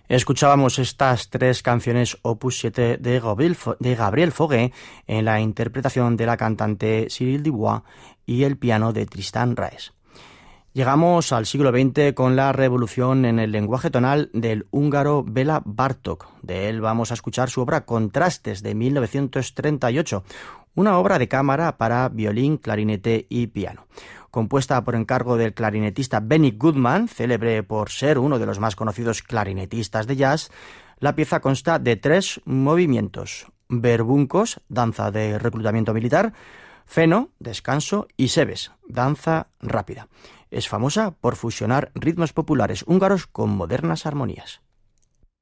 Escuchábamos estas tres canciones Opus 7 de Gabriel Fauré en la interpretación de la cantante Cyril Dubois y el piano de Tristan Raes. Llegamos al siglo XX con la revolución en el lenguaje tonal del húngaro Béla Bartók. De él vamos a escuchar su obra Contrastes de 1938, una obra de cámara para violín, clarinete y piano. Compuesta por encargo del clarinetista Benny Goodman, célebre por ser uno de los más conocidos clarinetistas de jazz, la pieza consta de 3 movimientos: verbuncos, danza de reclutamiento militar; feno, descanso; y sebes, danza rápida. Es famosa por fusionar ritmos populares húngaros con modernas armonías.